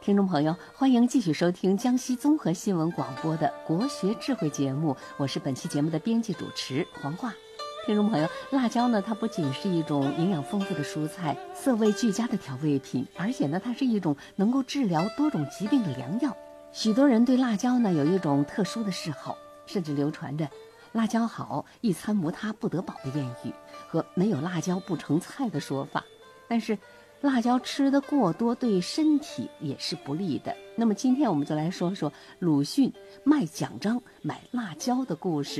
听众朋友，欢迎继续收听江西综合新闻广播的国学智慧节目，我是本期节目的编辑主持黄华。听众朋友，辣椒呢，它不仅是一种营养丰富的蔬菜，色味俱佳的调味品，而且呢，它是一种能够治疗多种疾病的良药。许多人对辣椒呢有一种特殊的嗜好，甚至流传着辣椒好，一餐无它不得饱的谚语和没有辣椒不成菜的说法。但是辣椒吃得过多对身体也是不利的。那么今天我们就来说说鲁迅卖奖章买辣椒的故事。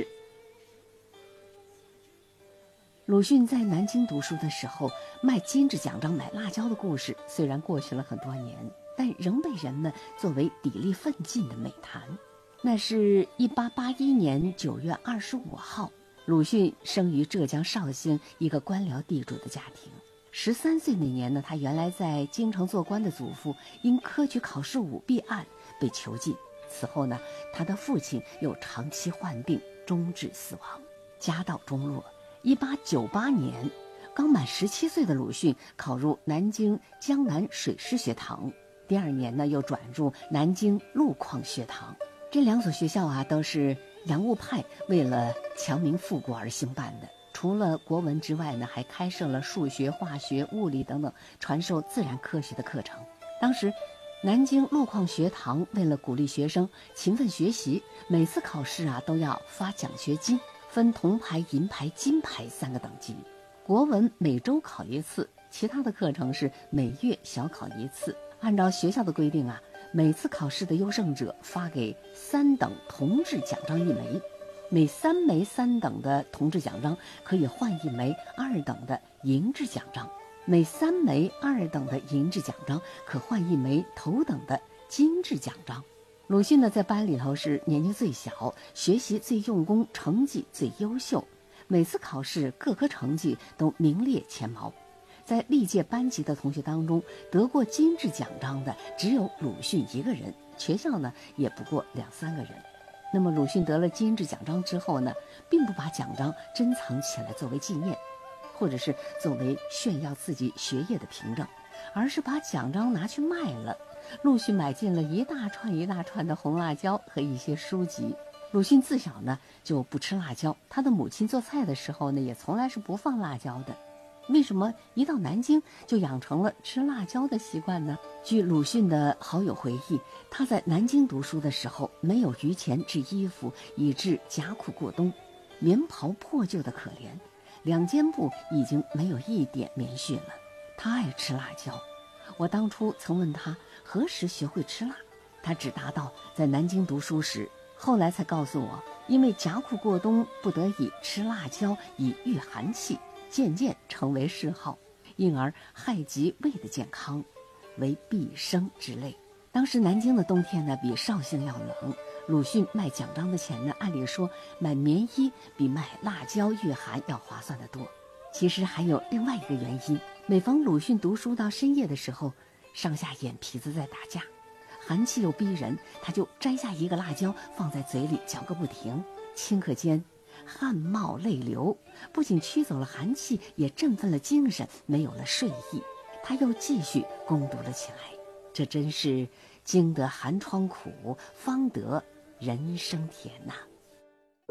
鲁迅在南京读书的时候卖金质奖章买辣椒的故事，虽然过去了很多年，但仍被人们作为砥砺奋进的美谈。那是1881年9月25号，鲁迅生于浙江绍兴一个官僚地主的家庭。13岁那年呢，他原来在京城做官的祖父因科举考试舞弊案被囚禁，此后呢，他的父亲又长期患病，终至死亡，家道中落。1898年，刚满17岁的鲁迅考入南京江南水师学堂，第二年呢，又转入南京路矿学堂。这两所学校都是洋务派为了强民复国而兴办的。除了国文之外呢，还开设了数学、化学、物理等等传授自然科学的课程。当时南京路矿学堂为了鼓励学生勤奋学习，每次考试都要发奖学金，分铜牌、银牌、金牌3个等级。国文每周考一次，其他的课程是每月小考一次。按照学校的规定每次考试的优胜者发给3等铜质奖章1枚，每3枚3等的铜质奖章可以换1枚2等的银质奖章，每3枚2等的银质奖章可换1枚头等的金质奖章。鲁迅呢，在班里头是年纪最小，学习最用功，成绩最优秀，每次考试各科成绩都名列前茅。在历届班级的同学当中，得过金质奖章的只有鲁迅1个人，全校呢也不过2-3个人。那么鲁迅得了金质奖章之后呢，并不把奖章珍藏起来作为纪念，或者是作为炫耀自己学业的凭证，而是把奖章拿去卖了。陆续买进了一大串一大串的红辣椒和一些书籍。鲁迅自小呢就不吃辣椒，他的母亲做菜的时候呢也从来是不放辣椒的。为什么一到南京就养成了吃辣椒的习惯呢？据鲁迅的好友回忆，他在南京读书的时候没有余钱制衣服，以致夹裤过冬，棉袍破旧的可怜，2肩部已经没有一点棉絮了。他爱吃辣椒，我当初曾问他何时学会吃辣，他只答道在南京读书时，后来才告诉我，因为夹裤过冬不得已吃辣椒以御寒气，渐渐成为嗜好，因而害及胃的健康，为毕生之累。当时南京的冬天呢比绍兴要冷，鲁迅卖奖章的钱呢，按理说买棉衣比卖辣椒御寒要划算得多。其实还有另外一个原因，每逢鲁迅读书到深夜的时候，上下眼皮子在打架，寒气又逼人，他就摘下一个辣椒放在嘴里嚼个不停，顷刻间汗冒泪流，不仅驱走了寒气，也振奋了精神，没有了睡意。他又继续攻读了起来。这真是经得寒窗苦，方得人生甜呐。